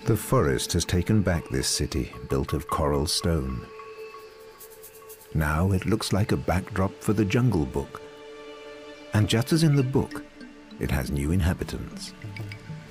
The forest has taken back this city, built of coral stone. Now it looks like a backdrop for the Jungle Book. And just as in the book, it has new inhabitants.